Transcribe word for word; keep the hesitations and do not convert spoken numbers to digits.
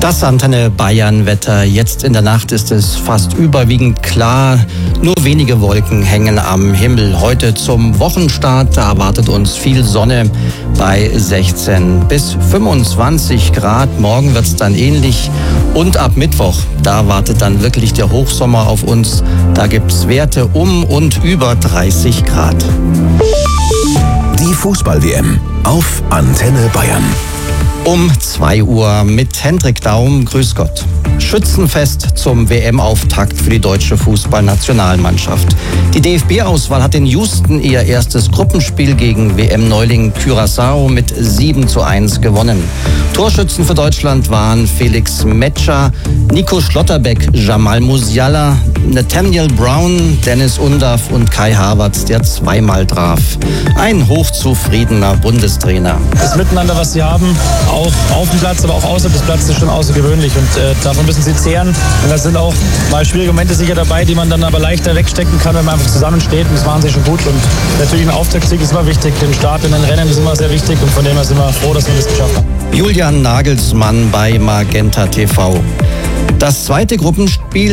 Das Antenne Bayern Wetter. Jetzt in der Nacht ist es fast überwiegend klar. Nur wenige Wolken hängen am Himmel. Heute zum Wochenstart, da erwartet uns viel Sonne bei sechzehn bis fünfundzwanzig Grad. Morgen wird es dann ähnlich. Und ab Mittwoch, da wartet dann wirklich der Hochsommer auf uns. Da gibt es Werte um und über dreißig Grad. Die Fußball-W M auf Antenne Bayern. Um zwei Uhr mit Hendrik Daum. Grüß Gott. Schützenfest zum W M-Auftakt für die deutsche Fußballnationalmannschaft. Die D F B-Auswahl hat in Houston ihr erstes Gruppenspiel gegen W M-Neuling Curaçao mit sieben zu eins gewonnen. Torschützen für Deutschland waren Felix Metscher, Nico Schlotterbeck, Jamal Musiala, Nathaniel Brown, Dennis Undaff und Kai Havertz, der zweimal traf. Ein hochzufriedener Bundestrainer. Das Miteinander, was sie haben, auch auf dem Platz, aber auch außerhalb des Platzes, ist schon außergewöhnlich und äh, davon müssen sie zehren. Und da sind auch mal schwierige Momente sicher dabei, die man dann aber leichter wegstecken kann, wenn man einfach zusammensteht, und das machen sie schon gut. Und natürlich ein Auftaktsieg ist immer wichtig, den Start in den Rennen ist immer sehr wichtig und von dem her sind wir froh, dass wir das geschafft haben. Julian Nagelsmann bei Magenta T V. Das zweite Gruppenspiel